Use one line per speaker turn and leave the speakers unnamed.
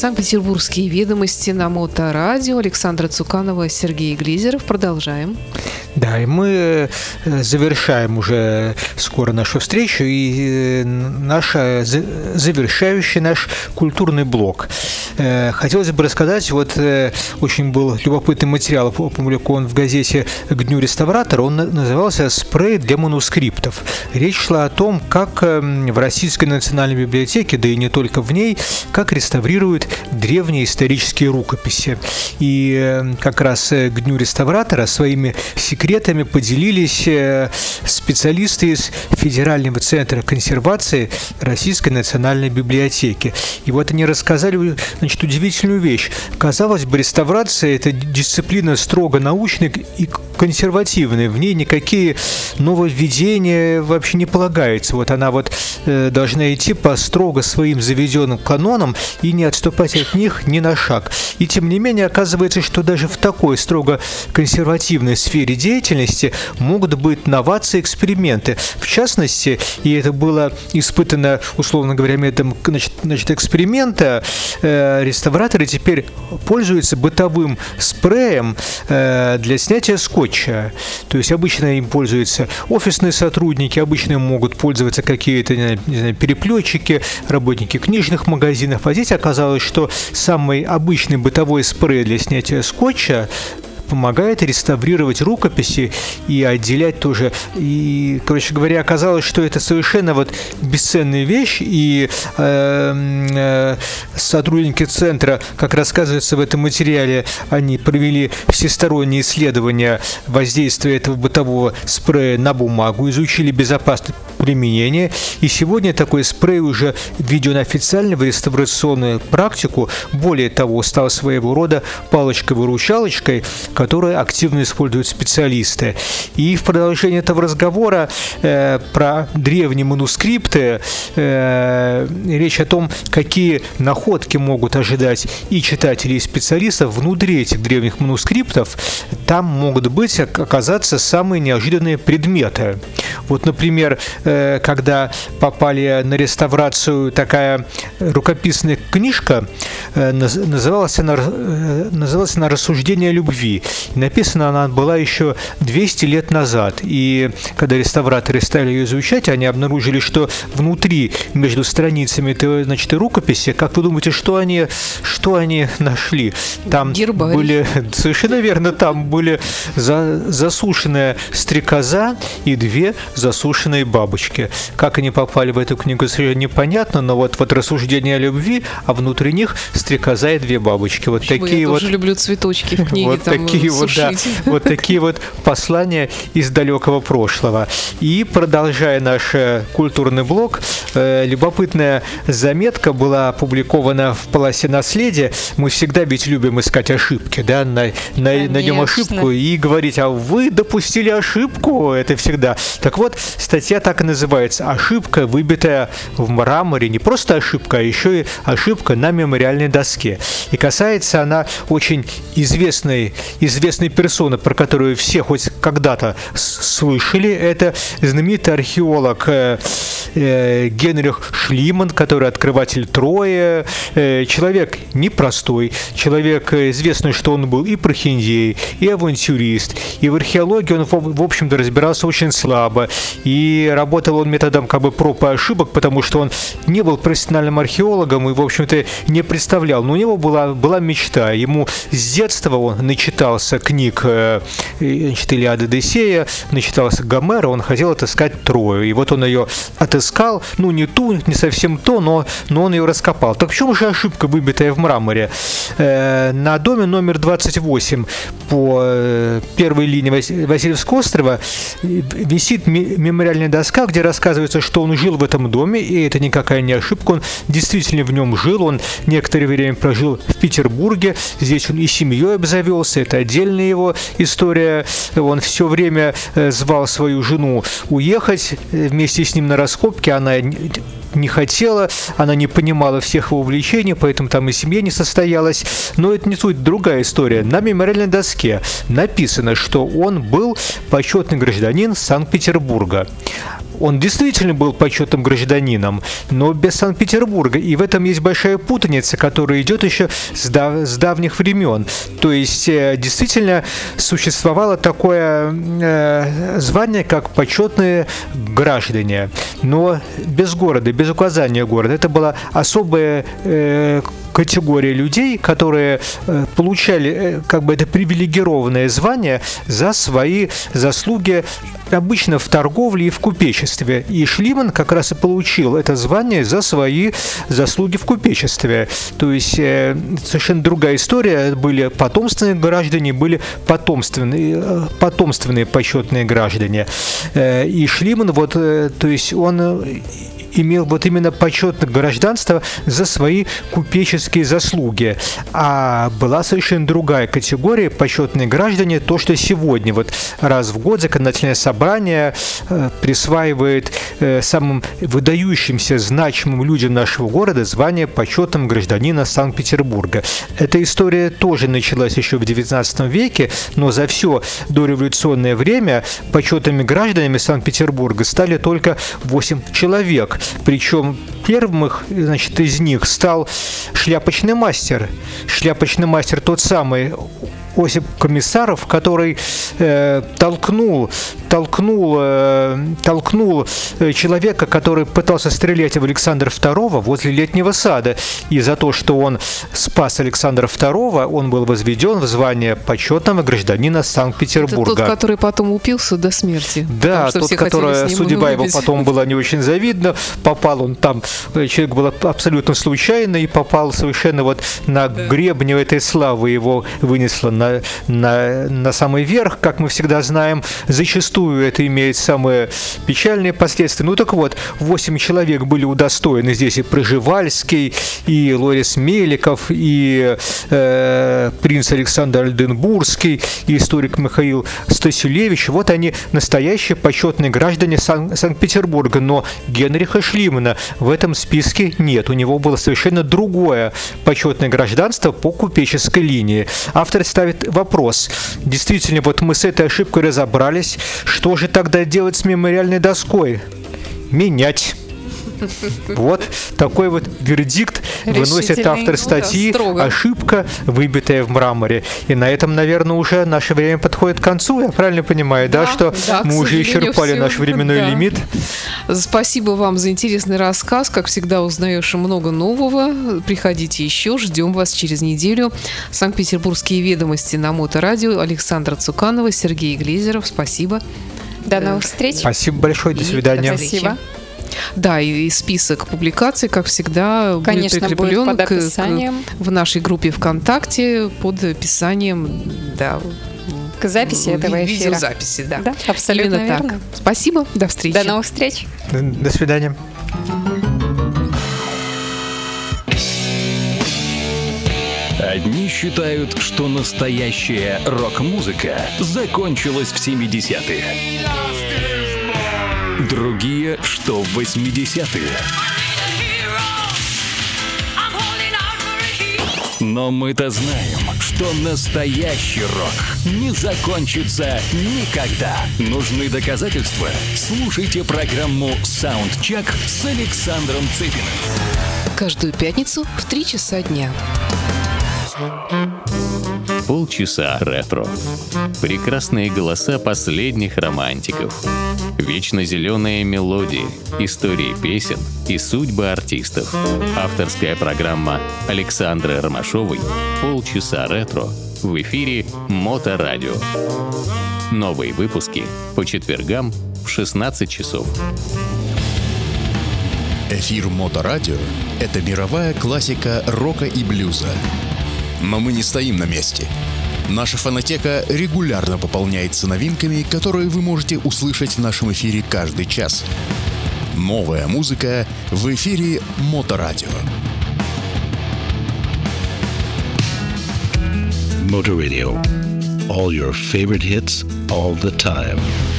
Санкт-Петербургские ведомости на Моторадио. Александра Цуканова, Сергей Глизеров. Продолжаем.
Да, и мы завершаем уже скоро нашу встречу и завершающий наш культурный блок. Хотелось бы рассказать, очень был любопытный материал, опубликован в газете «К дню реставратора», он назывался «Спрей для манускриптов». Речь шла о том, как в Российской национальной библиотеке, да и не только в ней, как реставрируют древние исторические рукописи. И как раз к дню реставратора своими секретами поделились специалисты из Федерального центра консервации Российской национальной библиотеки. И вот они рассказали, удивительную вещь. Казалось бы, реставрация – это дисциплина строго научная и консервативная. В ней никакие нововведения вообще не полагаются. Она должна идти по строго своим заведенным канонам и не отступать от них ни на шаг. И тем не менее, оказывается, что даже в такой строго консервативной сфере деятельности могут быть новации, эксперименты. В частности, и это было испытано, условно говоря, методом эксперимента, реставраторы теперь пользуются бытовым спреем для снятия скотча. То есть обычно им пользуются офисные сотрудники, обычно им могут пользоваться какие-то, переплетчики, работники книжных магазинов. А здесь оказалось, что самый обычный бытовой спрей для снятия скотча помогает реставрировать рукописи и отделять тоже. И, короче говоря, оказалось, что это совершенно бесценная вещь. И сотрудники центра, как рассказывается в этом материале, они провели всесторонние исследования воздействия этого бытового спрея на бумагу, изучили безопасность применения. И сегодня такой спрей уже введен официально в реставрационную практику. Более того, стал своего рода палочкой-выручалочкой, которую активно используют специалисты. И в продолжение этого разговора про древние манускрипты речь о том, какие находки могут ожидать и читателей, и специалистов внутри этих древних манускриптов. Там могут оказаться самые неожиданные предметы. Например, когда попали на реставрацию такая рукописная книжка, называлась она «Рассуждение о любви». Написана она была еще 200 лет назад. И когда реставраторы стали ее изучать, они обнаружили, что внутри, между страницами этой рукописи, как вы думаете, что они нашли? Там
гербарий.
Были, совершенно верно, там были засушенная стрекоза и 2 засушенные бабочки. Как они попали в эту книгу, совершенно непонятно, но рассуждение о любви, а внутри них стрекоза и 2 бабочки.
Я тоже люблю цветочки в книге.
Такие послания из далекого прошлого. И продолжая наш культурный блок, любопытная заметка была опубликована в полосе «Наследие». Мы всегда ведь любим искать ошибки, да, найдем ошибку и говорить: а вы допустили ошибку, это всегда. Так вот, статья так и называется: «Ошибка, выбитая в мраморе». Не просто ошибка, а еще и ошибка на мемориальной доске. И касается она очень известной персоны, про которую все хоть когда-то слышали. Это знаменитый археолог Генрих Шлиман, который открыватель Трои. Человек непростой, человек известный, что он был и прохиндей, и авантюрист, и в археологии он, в общем-то, разбирался очень слабо, и работал он методом проб и ошибок, потому что он не был профессиональным археологом и, в общем-то, не представлял. Но у него была мечта. Ему с детства он начитался книг Илиады, Одиссея, начитался Гомера, он хотел отыскать Трою. И он ее отыскал, не совсем то, но он ее раскопал. Так в чем же ошибка, выбитая в мраморе? На доме номер 28 по первой линии Васильевского острова висит мемориальная доска, где рассказывается, что он жил в этом доме, и это никакая не ошибка, он действительно в нем жил, он некоторое время прожил в Петербурге, здесь он и семьей обзавелся, это отдельная его история, он все время звал свою жену уехать вместе с ним на раскопки, она не хотела, она не понимала всех его увлечений, поэтому там и семья не состоялась. Но это не суть, другая история. На мемориальной доске написано, что он был почетный гражданин Санкт-Петербурга. он действительно был почетным гражданином, но без Санкт-Петербурга. И в этом есть большая путаница, которая идет еще с давних времен. То есть действительно существовало такое звание, как почетные граждане, но без города, без указания города. Это была особая категория людей, которые получали как бы это привилегированное звание за свои заслуги обычно в торговле и в купечестве. И Шлиман как раз и получил это звание за свои заслуги в купечестве. То есть совершенно другая история. Были потомственные граждане, были потомственные почетные граждане. И Шлиман, вот, то есть он имел вот именно почетное гражданство за свои купеческие заслуги. А была совершенно другая категория, почетные граждане, то, что сегодня вот раз в год законодательное собрание присваивает самым выдающимся, значимым людям нашего города звание почетного гражданина Санкт-Петербурга. Эта история тоже началась еще в XIX веке, но за все дореволюционное время почетными гражданами Санкт-Петербурга стали только 8 человек. Причем первым из них стал шляпочный мастер. Шляпочный мастер тот самый Осип Комиссаров, который толкнул человека, который пытался стрелять в Александра II возле Летнего сада. И за то, что он спас Александра II, он был возведен в звание почетного гражданина Санкт-Петербурга.
Это тот, который потом упился до смерти.
Да, тот, который судьба его потом была не очень завидна. Попал он там, человек был абсолютно случайно и попал совершенно вот на гребне этой славы, его вынесло на самый верх, как мы всегда знаем. Зачастую это имеет самые печальные последствия. Ну так вот, 8 человек были удостоены здесь: и Пржевальский, и Лорис Меликов, и принц Александр Ольденбургский, и историк Михаил Стасилевич. Вот они, настоящие почетные граждане Санкт-Петербурга. Но Генриха Шлимана в этом списке нет. У него было совершенно другое почетное гражданство по купеческой линии. Автор ставит вопрос. Действительно, вот мы с этой ошибкой разобрались. Что же тогда делать с мемориальной доской? Менять. Вот такой вот вердикт выносит автор статьи «Ошибка, выбитая в мраморе». И на этом, наверное, уже наше время подходит к концу. Я правильно понимаю, да, что мы уже исчерпали наш временной лимит?
Спасибо вам за интересный рассказ. Как всегда, узнаешь много нового. Приходите еще. Ждем вас через неделю. Санкт-Петербургские ведомости на Моторадио. Александра Цуканова, Сергей Глизеров. Спасибо.
До новых встреч.
Спасибо большое. До свидания.
Спасибо.
Да, и список публикаций, как всегда,
конечно,
будет прикреплен
будет под описанием.
в нашей группе ВКонтакте под описанием, да,
к записи этого эфира.
Видеозаписи, да.
Да, абсолютно
именно
верно.
Так. Спасибо, до встречи.
До новых встреч.
До свидания.
Одни считают, что настоящая рок-музыка закончилась в 70-е. Другие, что в 80-е. Но мы-то знаем, что настоящий рок не закончится никогда. Нужны доказательства? Слушайте программу «Саундчек» с Александром Цыпиным.
Каждую пятницу в 3 часа дня.
Полчаса ретро. Прекрасные голоса последних романтиков. Вечно зеленые мелодии, истории песен и судьбы артистов. Авторская программа Александры Ромашовой «Полчаса ретро» в эфире Моторадио. Новые выпуски по четвергам в 16 часов.
Эфир Моторадио — это мировая классика рока и блюза. Но мы не стоим на месте. Наша фонотека регулярно пополняется новинками, которые вы можете услышать в нашем эфире каждый час. Новая музыка в эфире Моторадио.
Motor Radio. All your favorite hits all the time.